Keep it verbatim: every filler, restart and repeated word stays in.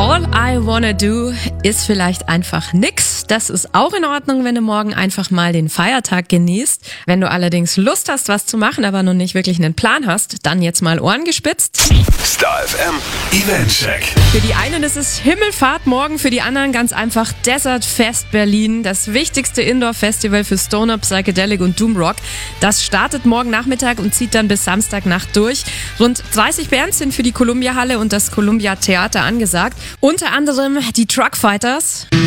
All I Wanna Do ist vielleicht einfach nix. Das ist auch in Ordnung, wenn du morgen einfach mal den Feiertag genießt. Wenn du allerdings Lust hast, was zu machen, aber noch nicht wirklich einen Plan hast, dann jetzt mal Ohren gespitzt. Star F M Eventcheck. Für die einen ist es Himmelfahrt, morgen für die anderen ganz einfach Desert Fest Berlin. Das wichtigste Indoor-Festival für Stoner, Psychedelic und Doom Rock. Das startet morgen Nachmittag und zieht dann bis Samstagnacht durch. Rund dreißig Bands sind für die Columbia Halle und das Columbia Theater angesagt. Unter anderem die Truckfighters,